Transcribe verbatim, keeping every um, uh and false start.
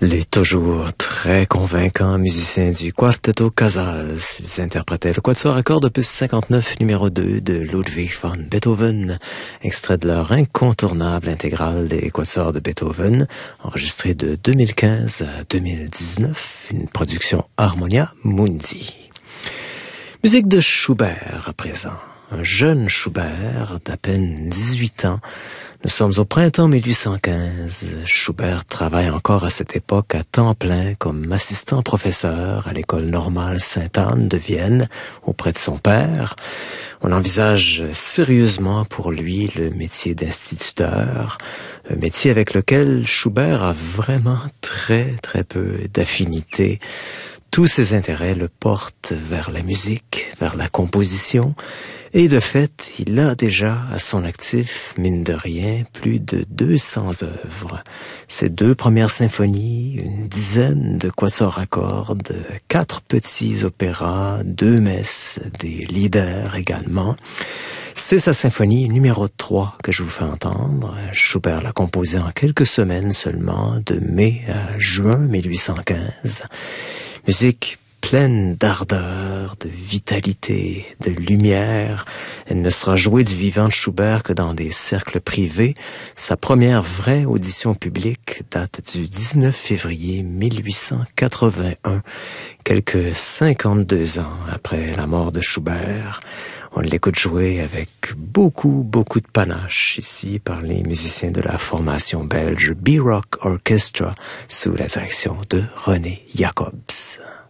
Les toujours très convaincants musiciens du Quartetto Casals, ils interprétaient le quatuor à cordes opus cinquante-neuf numéro deux de Ludwig van Beethoven, extrait de leur incontournable intégrale des quatuors de Beethoven, enregistré de deux mille quinze à deux mille dix-neuf, une production Harmonia Mundi. Musique de Schubert à présent. Un jeune Schubert d'à peine dix-huit ans. Nous sommes au printemps mille huit cent quinze. Schubert travaille encore à cette époque à temps plein comme assistant professeur à l'école normale Sainte-Anne de Vienne auprès de son père. On envisage sérieusement pour lui le métier d'instituteur, un métier avec lequel Schubert a vraiment très très peu d'affinité. Tous ses intérêts le portent vers la musique, vers la composition, et de fait, il a déjà à son actif, mine de rien, plus de deux cents œuvres. Ses deux premières symphonies, une dizaine de quatuors à cordes, quatre petits opéras, deux messes, des lieder également. C'est sa symphonie numéro trois que je vous fais entendre. Schubert l'a composée en quelques semaines seulement, de mai à juin mille huit cent quinze. Musique pleine d'ardeur, de vitalité, de lumière. Elle ne sera jouée du vivant de Schubert que dans des cercles privés. Sa première vraie audition publique date du dix-neuf février mille huit cent quatre-vingt-un, quelques cinquante-deux ans après la mort de Schubert. On l'écoute jouer avec beaucoup, beaucoup de panache ici par les musiciens de la formation belge B-Rock Orchestra sous la direction de René Jacobs.